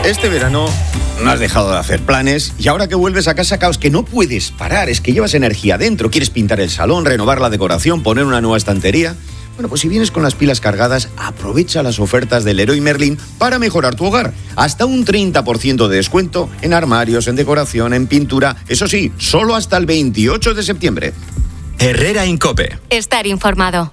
Este verano no has dejado de hacer planes y ahora que vuelves a casa, caos, que no puedes parar, es que llevas energía dentro, quieres pintar el salón, renovar la decoración, poner una nueva estantería. Bueno, pues si vienes con las pilas cargadas, aprovecha las ofertas del Leroy Merlin para mejorar tu hogar. Hasta un 30% de descuento en armarios, en decoración, en pintura. Eso sí, solo hasta el 28 de septiembre. Herrera en COPE. Estar informado.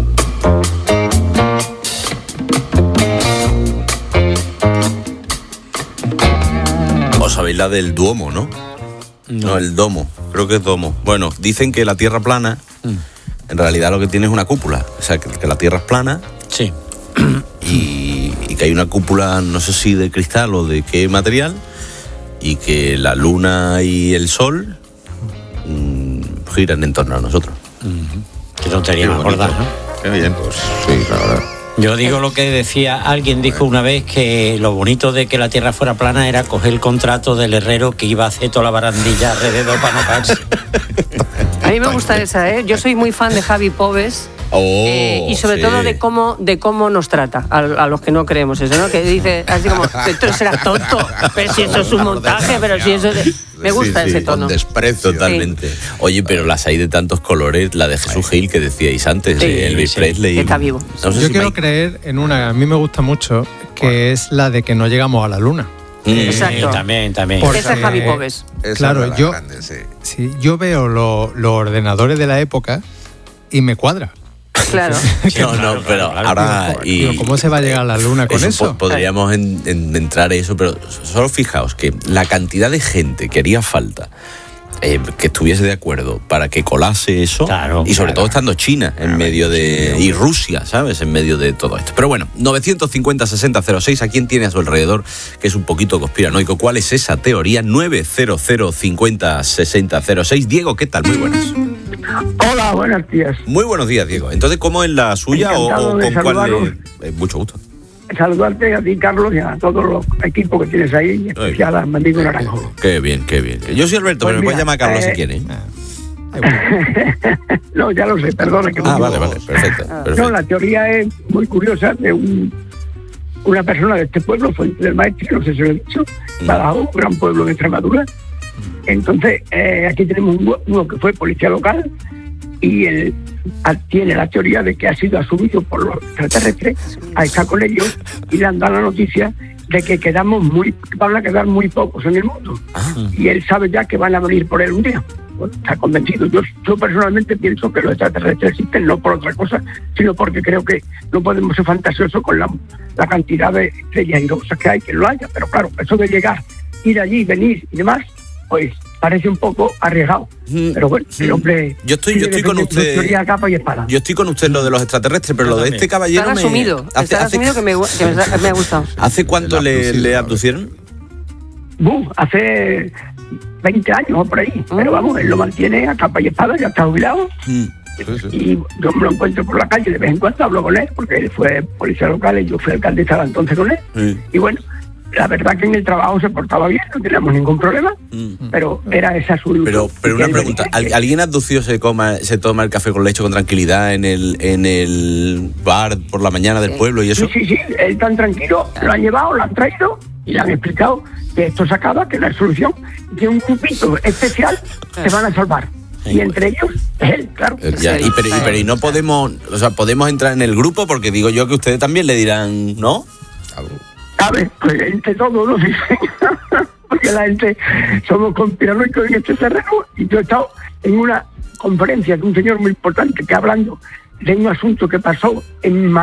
Os sabéis la del Duomo, ¿no? No, el Domo. Creo que es Domo. Bueno, dicen que la Tierra plana, en realidad lo que tiene es una cúpula. O sea, que la Tierra es plana. Sí. Y que hay una cúpula, no sé si de cristal o de qué material, y que la Luna y el Sol giran en torno a nosotros. Qué tontería más gorda, ¿no? Qué bien, pues sí, la verdad. Yo digo lo que decía, alguien dijo una vez que lo bonito de que la Tierra fuera plana era coger el contrato del herrero que iba a hacer toda la barandilla alrededor para no caerse. A mí me gusta esa, ¿eh? Yo soy muy fan de Javi Pobes. Y sobre todo de cómo nos trata a los que no creemos eso, ¿no? Que dice así como, esto será tonto, pero si eso es un montaje, pero si eso me gusta ese tono. Con desprecio. Totalmente. Sí. Oye, pero las hay de tantos colores, la de Jesús Gil que decíais antes, de Elvis Presley. Está vivo. No sé. Yo quiero creer en una, a mí me gusta mucho, que es la de que no llegamos a la Luna. Exacto. También. Ese es Javi Pobes. Claro, yo veo los ordenadores de la época y me cuadra. Claro. No, pero ahora... ¿Cómo se va a llegar a la Luna con eso? Podríamos entrar en eso, pero solo fijaos que la cantidad de gente que haría falta que estuviese de acuerdo para que colase eso, y sobre todo estando China en medio de... y Rusia, ¿sabes? En medio de todo esto. Pero bueno, 950-60-06, ¿a quién tiene a su alrededor que es un poquito conspiranoico? ¿Cuál es esa teoría? 900-50-60-06. Diego, ¿qué tal? Muy buenas. Hola, buenos días. Muy buenos días, Diego. Entonces, ¿cómo es la suya o con cuál? Mucho gusto. Saludarte a ti, Carlos, y a todos los equipos que tienes ahí, en especial a Mendigo Naranjo. Qué bien. Yo soy Alberto, pero me puedes llamar Carlos si quieres. No, ya lo sé, perdona. Vale, perfecto. No, la teoría es muy curiosa de una persona de este pueblo, Fuente del Maestre, no sé si lo he dicho, Badajoz, un gran pueblo de Extremadura. Entonces, aquí tenemos uno que fue policía local y él tiene la teoría de que ha sido asumido por los extraterrestres a estar con ellos y le han dado la noticia de que van a quedar muy pocos en el mundo. Y él sabe ya que van a venir por él un día. Bueno, está convencido. Yo personalmente pienso que los extraterrestres existen no por otra cosa, sino porque creo que no podemos ser fantasiosos con la cantidad de estrellas y cosas que hay, que lo haya. Pero claro, eso de llegar, ir allí, venir y demás, pues parece un poco arriesgado. Pero bueno, el hombre... Yo estoy con usted. Capa y espada. Yo estoy con usted en lo de los extraterrestres, pero lo de este caballero Está asumido que me ha gustado. ¿Hace cuánto le abducieron? Hace 20 años o por ahí. Pero vamos, él lo mantiene a capa y espada, ya está jubilado. Y yo me lo encuentro por la calle de vez en cuando, hablo con él, porque él fue policía local y yo fui alcalde, estaba entonces con él. Y bueno, la verdad que en el trabajo se portaba bien, no teníamos ningún problema, pero era esa su... Pero una pregunta, ¿alguien abducido se toma el café con leche con tranquilidad en el bar por la mañana del pueblo y eso? Sí, él tan tranquilo, lo han llevado, lo han traído y le han explicado que esto se acaba, que no hay solución, que un grupito especial se van a salvar. Y entre ellos, él, claro. Pero y no podemos, podemos entrar en el grupo, porque digo yo que ustedes también le dirán, ¿no? A ver, pues entre todos nos dicen, porque la gente somos conspiranoicos en este terreno, y yo he estado en una conferencia de un señor muy importante que hablando de un asunto que pasó en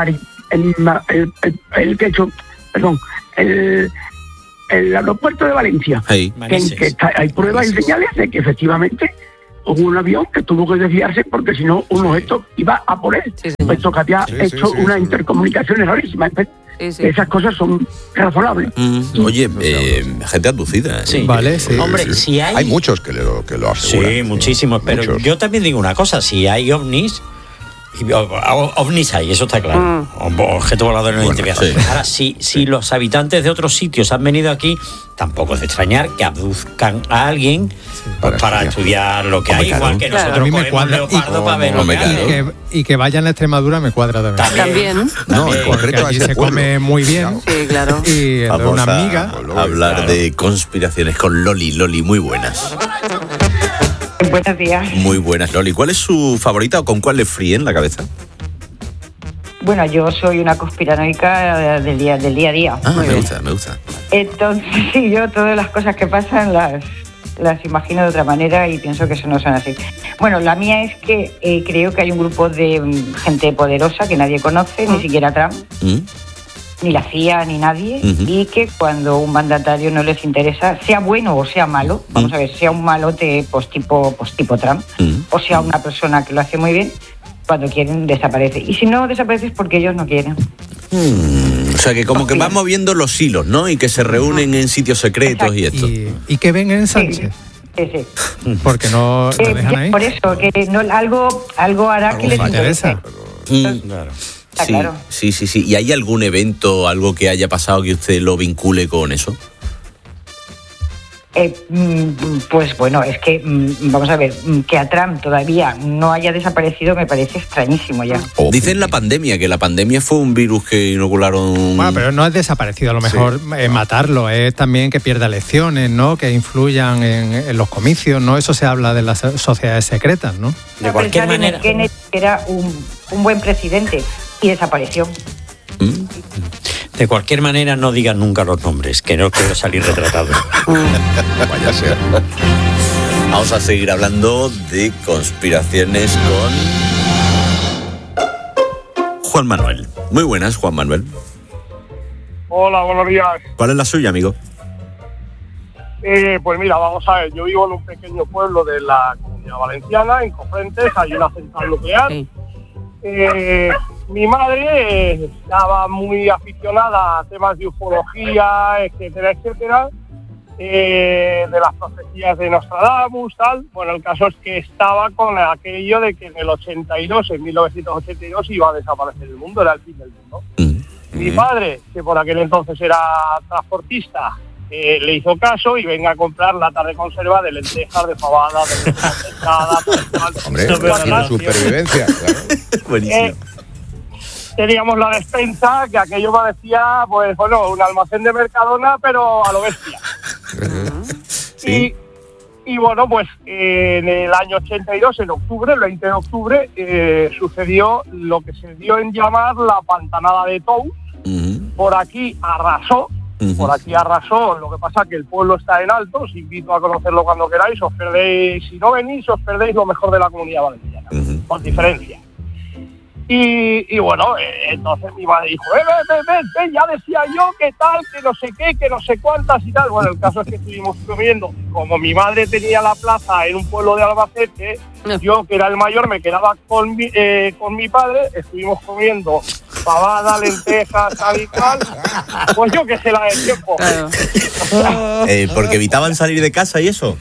el aeropuerto de Valencia, en que hay pruebas y señales de que efectivamente hubo un avión que tuvo que desviarse porque si no un objeto iba a por él, puesto que había hecho una intercomunicación rarísima. Esas cosas son razonables. Oye, gente abducida. Vale, sí. Hombre, si hay muchos que lo aseguran. Sí, muchísimos. Pero yo también digo una cosa, si hay ovnis, ovnis hay, eso está claro. Objeto volador no identificado. Sí. Ahora, si los habitantes de otros sitios han venido aquí, tampoco es de extrañar que abduzcan a alguien para estudiar lo que hay, igual que nosotros cogemos leopardo para ver lo que hay. Y que vayan a Extremadura me cuadra también. No, en concreto allí se come muy bien. Sí, claro. Y una amiga. Hablar de conspiraciones con Loli. Loli, muy buenas. Buenos días. Muy buenas, Loli. ¿Cuál es su favorita o con cuál le fríen la cabeza? Bueno, yo soy una conspiranoica del día a día. Me gusta. Entonces, sí, yo todas las cosas que pasan las imagino de otra manera y pienso que eso no son así. Bueno, la mía es que creo que hay un grupo de gente poderosa que nadie conoce, ni siquiera Trump, ni la CIA, ni nadie, y que cuando un mandatario no les interesa, sea bueno o sea malo, vamos a ver, sea un malote tipo Trump, o sea una persona que lo hace muy bien, cuando quieren desaparece. Y si no desaparece es porque ellos no quieren. O sea, que como que van moviendo los hilos, ¿no? Y que se reúnen en sitios secretos. Exacto. Y esto. ¿Y que ven en Sánchez? Sí. Porque no lo dejan ahí. Por eso, que no, algo hará que les interese. Claro. Sí. ¿Y hay algún evento, algo que haya pasado que usted lo vincule con eso? Pues bueno, es que vamos a ver, que a Trump todavía no haya desaparecido me parece extrañísimo ya. Dicen la pandemia, que la pandemia fue un virus que inocularon. Bueno, pero no es desaparecido, a lo mejor matarlo, es también que pierda elecciones, ¿no? Que influyan en los comicios, ¿no? Eso se habla de las sociedades secretas, ¿no? De cualquier manera. Kennedy era un buen presidente y desapareció. De cualquier manera, no digan nunca los nombres, que no quiero salir retratado. Vaya a ser. Vamos a seguir hablando de conspiraciones con Juan Manuel. Muy buenas, Juan Manuel. Hola, buenos días. ¿Cuál es la suya, amigo? Pues mira, vamos a ver, yo vivo en un pequeño pueblo de la Comunidad Valenciana, en Cofrentes, hay una central nuclear. Sí. Mi madre estaba muy aficionada a temas de ufología, etcétera, de las profecías de Nostradamus, tal. Bueno, el caso es que estaba con aquello de que en 1982, iba a desaparecer el mundo, era el fin del mundo. Mi padre, que por aquel entonces era transportista, le hizo caso y venga a comprar latas de conserva de lentejas, de fabada, de pescada, hombre, de supervivencia, claro. Buenísimo. Teníamos la despensa, que aquello parecía, pues bueno, un almacén de Mercadona, pero a lo bestia. Sí. Y bueno, pues en el año 82, en octubre, el 20 de octubre, sucedió lo que se dio en llamar la pantanada de Tous. Por aquí arrasó. Lo que pasa que el pueblo está en alto, os invito a conocerlo cuando queráis, si no venís, os perdéis lo mejor de la Comunidad Valenciana, por diferencia. Y bueno, entonces mi madre dijo, ven, ya decía yo que tal, que no sé qué, que no sé cuántas y tal. Bueno, el caso es que estuvimos comiendo, como mi madre tenía la plaza en un pueblo de Albacete, yo, que era el mayor, me quedaba con mi padre, estuvimos comiendo pavada, lentejas, tal y tal, pues yo que sé la del tiempo. Claro. ¿Porque evitaban salir de casa y eso?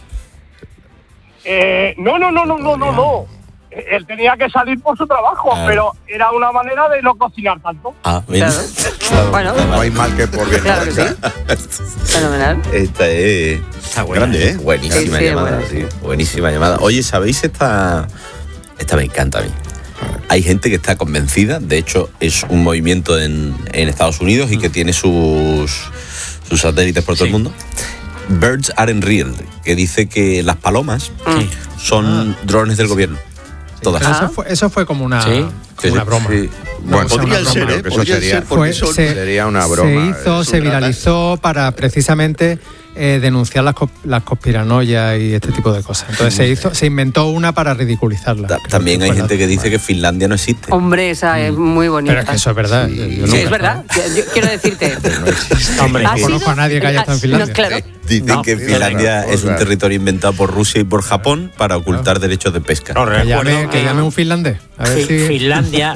No. Él tenía que salir por su trabajo, pero era una manera de no cocinar tanto. Bien. Claro. Bueno, no hay mal que por bien. Claro que sí. Fenomenal. Esta está grande, ¿eh? Buenísima llamada. Buena. Sí. Buenísima llamada. Oye, ¿sabéis esta me encanta a mí? Hay gente que está convencida, de hecho es un movimiento en Estados Unidos y que tiene sus satélites por todo el mundo. Birds Aren't Real, que dice que las palomas son drones del gobierno. Todas. Eso fue como una broma. Sí. Bueno, podría ser, eso sería una broma. Se viralizó para precisamente denunciar las conspiranoias y este tipo de cosas. Entonces se inventó una para ridiculizarla. También hay gente que dice que Finlandia no existe. Hombre, esa es muy bonita. Pero es que eso es verdad. Sí, es verdad. Yo quiero decirte. Hombre, no conozco a nadie que haya estado en Finlandia. No, claro. Dicen que Finlandia es un territorio inventado por Rusia y por Japón para ocultar derechos de pesca. Que llame un finlandés. A ver si... Finlandia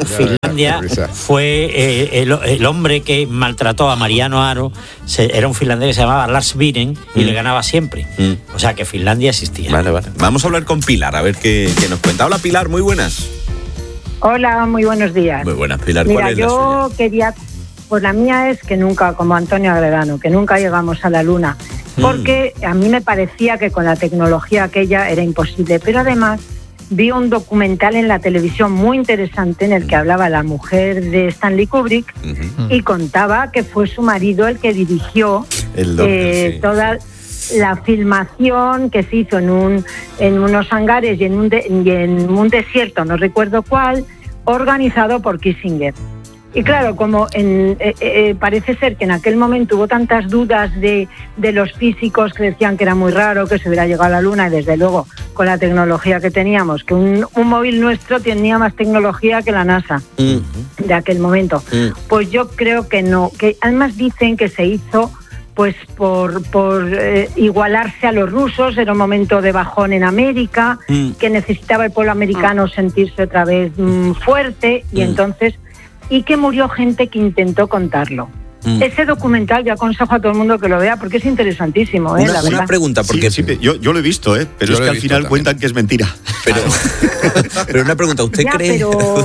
fue el hombre que maltrató a Mariano Aro. Era un finlandés que se llamaba Lars Viren y le ganaba siempre. O sea que Finlandia existía. Vale. Vamos a hablar con Pilar, a ver qué nos cuenta. Hola Pilar, muy buenas. Hola, muy buenos días. Muy buenas, Pilar. Mira, ¿Cuál es yo quería... Pues la mía es que nunca, como Antonio Agredano, que nunca llegamos a la Luna. Porque a mí me parecía que con la tecnología aquella era imposible. Pero además vi un documental en la televisión muy interesante en el que hablaba la mujer de Stanley Kubrick y contaba que fue su marido el que dirigió toda la filmación que se hizo en unos hangares y en un desierto, no recuerdo cuál, organizado por Kissinger. Y claro, como parece ser que en aquel momento hubo tantas dudas de los físicos que decían que era muy raro que se hubiera llegado a la Luna, y desde luego con la tecnología que teníamos, que un móvil nuestro tenía más tecnología que la NASA de aquel momento, pues yo creo que no, que además dicen que se hizo pues por igualarse a los rusos, era un momento de bajón en América, que necesitaba el pueblo americano sentirse otra vez fuerte, y entonces... y que murió gente que intentó contarlo. Ese documental yo aconsejo a todo el mundo que lo vea porque es interesantísimo. La verdad. Una pregunta, porque yo lo he visto, pero es que al final cuentan que es mentira. Pero una pregunta, ¿usted cree?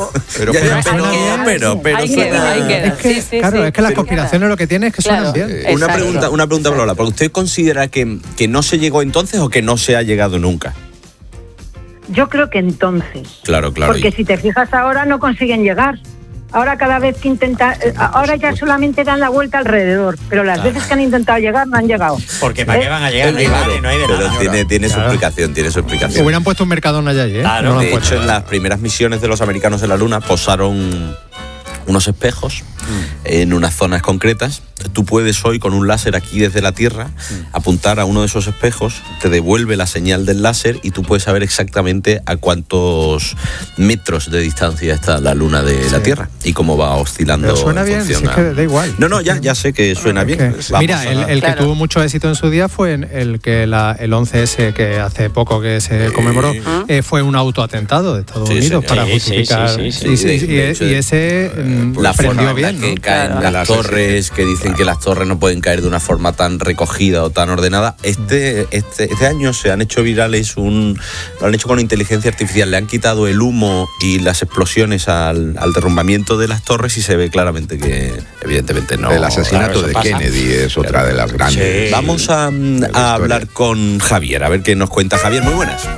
Claro, es que las conspiraciones lo que tienen es que suenan bien. Una pregunta, Lola, ¿porque usted considera que no se llegó entonces o que no se ha llegado nunca? Yo creo que entonces. Claro. Porque si te fijas ahora no consiguen llegar. Ahora cada vez que intentan, ahora ya solamente dan la vuelta alrededor, pero las veces que han intentado llegar no han llegado. Porque ¿para qué van a llegar? No hay de nada. Pero tiene su explicación, Hubieran puesto un Mercadona allí, ¿eh? Claro, de hecho, en las primeras misiones de los americanos en la Luna posaron unos espejos en unas zonas concretas. Tú puedes hoy con un láser aquí desde la Tierra apuntar a uno de esos espejos, te devuelve la señal del láser y tú puedes saber exactamente a cuántos metros de distancia está la Luna de la Tierra y cómo va oscilando. Pero suena bien, si es que da igual. No, ya sé que suena bien. Mira, el que tuvo mucho éxito en su día fue el 11S, que hace poco que se conmemoró, fue un autoatentado de Estados Unidos para justificar. Y ese la prendió bien. Que caen las torres, que dicen que las torres no pueden caer de una forma tan recogida o tan ordenada. Este año se han hecho virales lo han hecho con inteligencia artificial, le han quitado el humo y las explosiones al derrumbamiento de las torres y se ve claramente que evidentemente no. El asesinato de Kennedy es otra de las grandes. Sí. Vamos a hablar con Javier, a ver qué nos cuenta. Javier, muy buenas.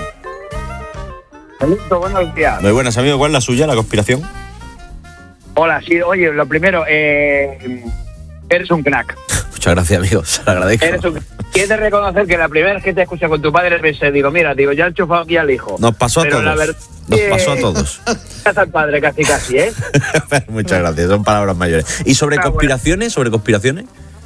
Buenos días. Muy buenas, amigo. ¿Cuál es la suya, la conspiración? Hola, sí, oye, lo primero, eres un crack. Muchas gracias, amigo, se lo agradezco. Quieres de reconocer que la primera vez que te escuché con tu padre pensé, digo, ya he enchufado aquí al hijo. Nos pasó a todos. Nos pasó a todos. Estás al padre casi, ¿eh? Muchas gracias, son palabras mayores. ¿Y sobre conspiraciones? Sobre conspiraciones,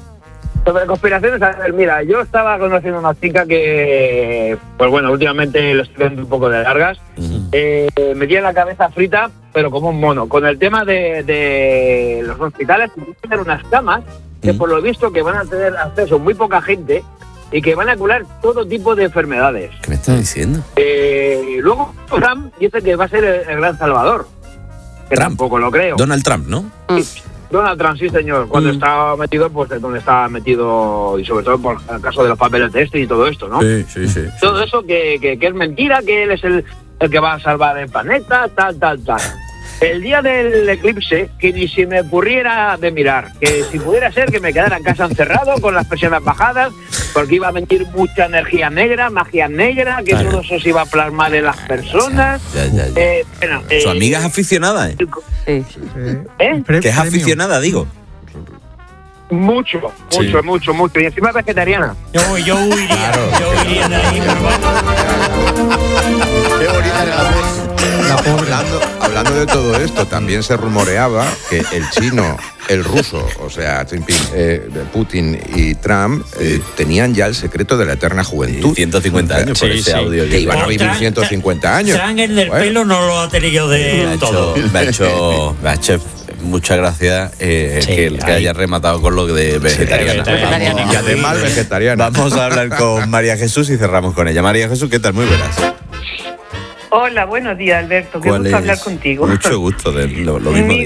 a ver, mira, yo estaba conociendo a una chica que, pues bueno, últimamente lo estoy viendo un poco de largas. Me tiene la cabeza frita, pero como un mono. Con el tema de los hospitales, tener unas camas que por lo visto que van a tener acceso muy poca gente y que van a curar todo tipo de enfermedades. ¿Qué me estás diciendo? Luego Trump dice que va a ser el gran salvador. Que tampoco lo creo. Donald Trump, ¿no? Donald Trump, sí, señor. Cuando estaba metido, pues donde estaba metido, y sobre todo por el caso de los papeles de y todo esto, ¿no? Sí. Todo eso que es mentira, que él es el que va a salvar el planeta, tal. El día del eclipse, que ni se me ocurriera de mirar, que si pudiera ser que me quedara en casa encerrado con las presiones bajadas, porque iba a mentir mucha energía negra, magia negra, que todo eso se iba a plasmar en las personas. Su amiga es aficionada, ¿eh? Que es aficionada, digo. Mucho. Y encima es vegetariana. Yo huiría de ahí, pero bueno. Qué bonita era la voz. Hablando de todo esto, también se rumoreaba que el chino, el ruso, o sea, Putin y Trump tenían ya el secreto de la eterna juventud. 150 años por ese audio. Que iban a vivir 150 años. Trump el del pelo no lo ha tenido de todo. Me ha hecho muchas gracias que haya rematado con lo de vegetariana. Y además vegetariana. Vamos a hablar con María Jesús y cerramos con ella. María Jesús, ¿qué tal? Muy buenas. Hola, buenos días, Alberto. Qué gusto hablar contigo. Mucho gusto, lo mismo.